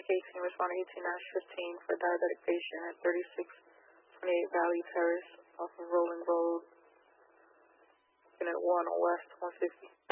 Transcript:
18, responding 18-15 for diabetic patient at 3628 Valley Terrace off of Rolling Road, unit 1 West 150.